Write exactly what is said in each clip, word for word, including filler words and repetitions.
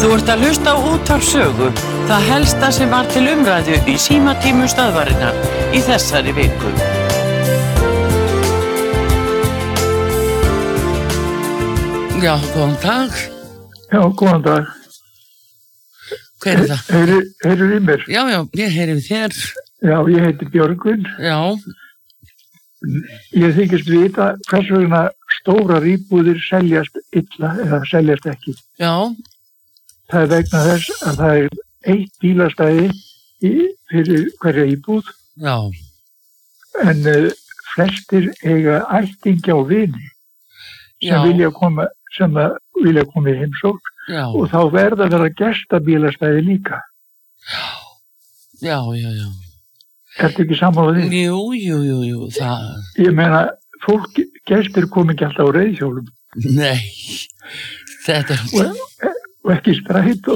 Þú ert að hlusta á Útvarp Sögu, það helsta sem var til umræðu í símatímum stöðvarinnar í þessari viku. Já, góðan dag. Já, góðan dag. Hver er það? Heyrir, heyrir í mér? Já, já, ég heyri við þér. Já, ég heiti Björgvin. Já. Ég þykist vita hvers vegna stórar íbúðir seljast illa eða seljast ekki. Já. Það er vegna þess að það er eitt bílastæði í, fyrir hverja íbúð. Já. En uh, flestir eiga ættingja og vini sem Já. vilja koma, sem að vilja koma í heimsókn. Já. Og þá verða að vera gestabílastæði líka. Já, já, já. Ertu ekki sammála því? Jú, jú, jú, jú, það... Ég meina, fólk, gestir kom ekki alltaf á reiðhjólum. Nei, þetta er... Og, og ekki strætó.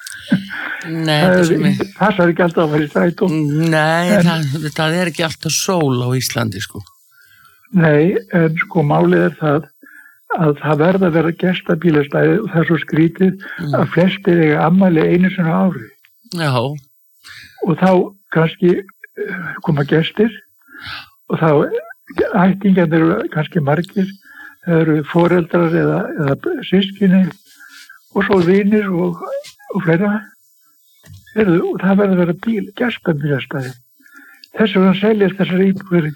Nei, það þetta sem er, passar ekki alltaf að vera í strætó. Nei, en, það, það er ekki alltaf sól á Íslandi, sko. Nei, en sko málið er það að það verða að vera gestabílastæði og það er svo skrítið mm. að flestir eiga afmæli einu sinni á ári. Já. Og þá kannski koma gestir og þá ættingjarnir eru kannski margir, það eru foreldrar eða, eða systkini og svo vinir og, og fleira. Heyrðu, og það verður að vera bíl, gestabílastæði. Þess vegna seljast þessar íbúðir.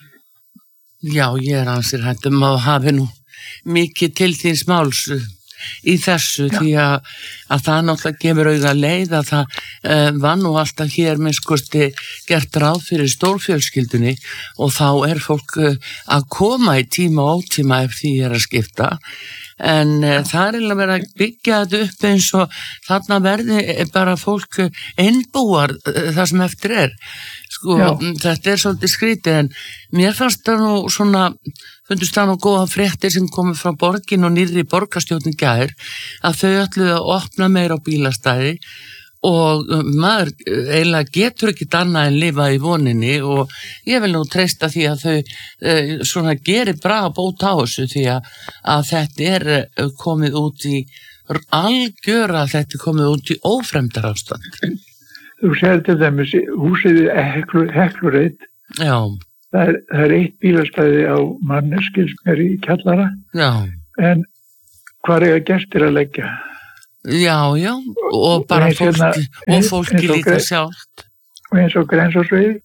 Já, ég er ansir hættum að hafi nú mikið til þíns máls í þessu Já. Því að, að það náttúrulega gefur auga leið að það uh, var nú alltaf hér með skosti gert ráð fyrir stórfjölskyldunni og þá er fólk uh, að koma í tíma og ótíma ef því er að skipta en uh, það er eiginlega verið að byggja þetta upp eins og þarna verði bara fólk einbúar uh, það sem eftir er sko, þetta er svolítið skrítið en mér fannst það nú svona fundust það nú góða fréttir sem komið frá borgin og nýrri borgarstjórn í gær að þau ætluðu að opna meira á bílastæði og maður eiginlega getur ekki annað en lifa í voninni og ég vil nú treysta því að þau uh, svona gerir bra bót á þessu því að, að þetta er komið út í algjöra þetta er komið út í ófremdar ástand. Þú sér til dæmis húsið Heklureit. Já. Það er, það er eitt bílastæði á manneskilsmér í kjallara. Já. En hvað er gestir að leggja? Já, já, og bara og fólki, hérna, og fólki líka sjálft. Og eins og Grensásvegi,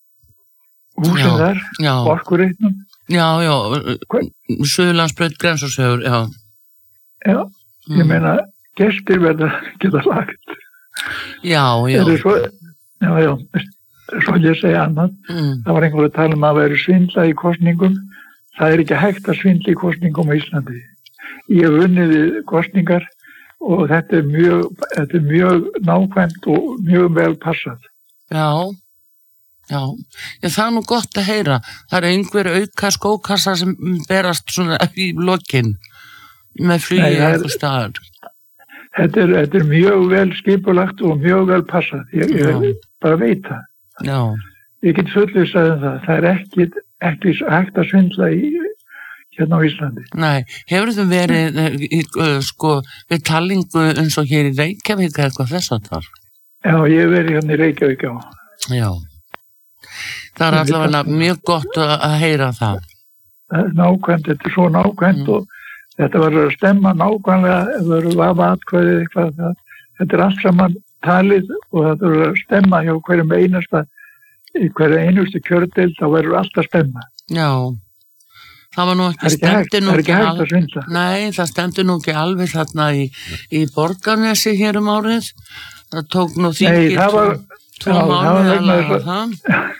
húsin já, þar, já. Orkureitnum. Já, já, Suðurlandsbraut Grensásvegur, já. Já, ég mm. meina, gestir verða geta lagt. Já, já. Það er svo, já, já, svo ég segja annað, mm. það var einhver að tala um að vera svindla í kosningum, það er ekki hægt að svindla í kosningum á Íslandi. Ég hef vunnið kosningar og þetta er mjög, þetta er mjög nákvæmt og mjög vel passað. Já, já, já það er nú gott að heyra, það er einhver auka skókassa sem berast svona í lokin með flugi eitthvað staðar. Þetta er, þetta er mjög vel skipulagt og mjög vel passað, ég, ég bara veit það. Já. Ég get fullvissað um það, það er ekki, ekki hægt að svindla í, hérna á Íslandi. Nei, hefur þú verið í, sko, við talningu eins og hér í Reykjavík eitthvað þess að þar? Já, ég hef verið hérna í Reykjavík á. Já, það er allavega mjög gott að heyra það. Það er nákvæmt, þetta er svo nákvæmt mm. og þetta verður að stemma nákvæmlega, það verður vafa atkvæðið eitthvað, það, þetta er allt saman talið og það verður að stemma hjá hverjum einasta, í hverju einustu kjördeild, þá verður allt að stemma. Já, það var nú ekki, ekki stemdi nú ekki alveg, nei, það stemdi nú ekki alveg þarna í, í Borgarnesi hér um árið, það tók nú þingið Nei, það var, tvo mánuði að laga það.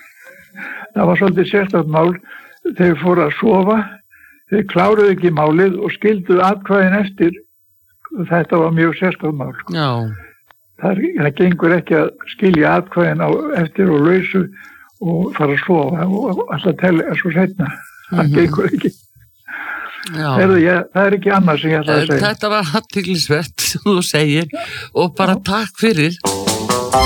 Það var svolítið sérstakt mál, þeir fóru að sofa, þeir kláruðu ekki málið og skilduðu atkvæðin eftir. Þetta var mjög sérstakt mál. Já. Það, það gengur ekki að skilja atkvæðin á eftir og lausu og fara að sofa og alltaf telja svo setna. Það mm-hmm. gengur ekki. Heyrðu, ég, það er ekki annað sem ég ætla að segja. Þetta var athyglisvert sem þú segir og bara takk fyrir.